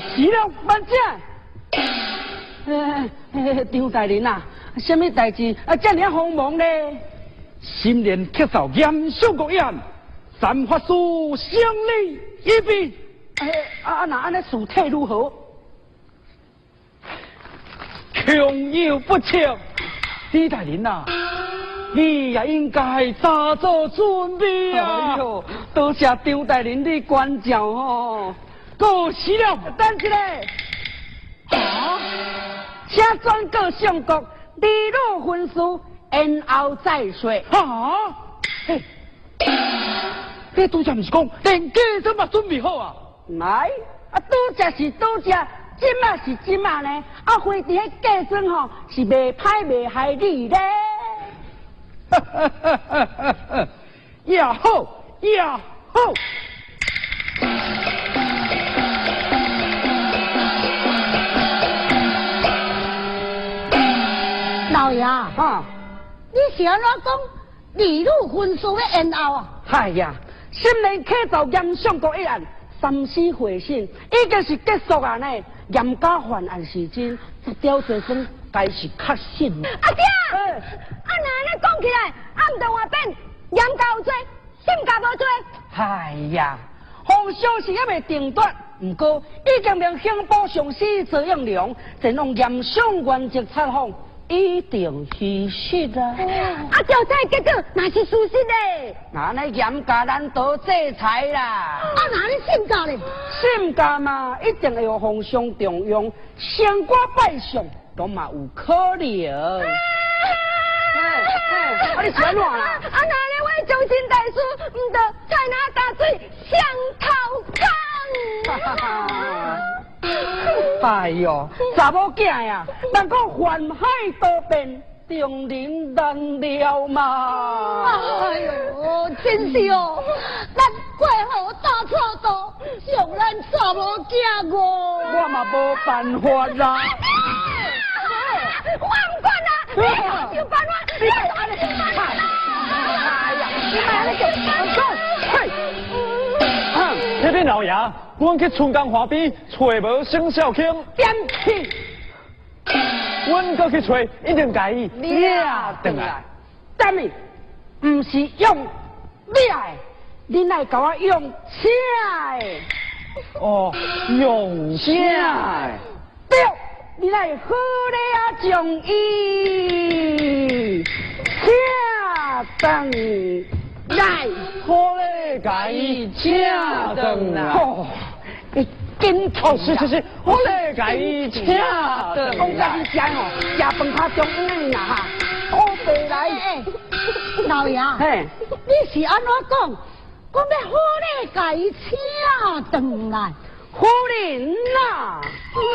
死了万正。张大人啊，什么代志这么慌忙呢？新年咳嗽严肃国宴，三法师胜利一笔。那安尼事体如何？穷有不测，李大人啊，你也应该早做准备啊！哎呦，多谢张大人的关照哦。过时了，等一下。请转告相国，利禄婚事，然后再说。嘿，这拄则不是讲连家长嘛准备好啊？来，拄则是拄则，今嘛是今嘛呢？非伫迄家长吼是袂歹袂害你咧。也好，也好。 老爷你是安怎讲利禄婚事的延后啊？ 哎呀，新年启奏严相国一案，三司会审已经是结束啊呢。严家犯案时间，这刁学生该是确信。 阿爹，那安尼讲起来，毋着话变严家有罪，信家无罪。 哎呀，方向是还未定断，不过已经命刑部上司周应良前往严相原职查访。一定是实啊！ 调查结果那是事实嘞。 那严家难得制裁啦。 那你信教嘞？ 信教嘛，一定会有皇上重用，升官拜相都嘛有可能。你是安怎啦？ 那你为中心大事，唔得菜拿大水上头扛。 哎呦，查某囝呀，人讲宦海多变，中人难料嘛。 哎呦，真是哦，咱过河大错道，让咱查某囝哦。 我嘛无办法啦。 我唔管啦，你有办法，你安尼办法。 哎呀，你买那个，嘿。 这边老爷，阮去春江河边找无沈小卿， 点起， 阮搁去找，一定甲伊抓回来。但是，唔是用抓，你来甲我用车的。 哦，用车。 对，你来好咧将伊车回来。 好嘞，甲伊车回来。 你紧哦，是，好嘞，甲伊车回讲甲你食吼，食饭较中午啦哈，好回来。 老爷， 嘿， 你是安怎讲？讲要好咧，甲伊车回来。 夫人呐。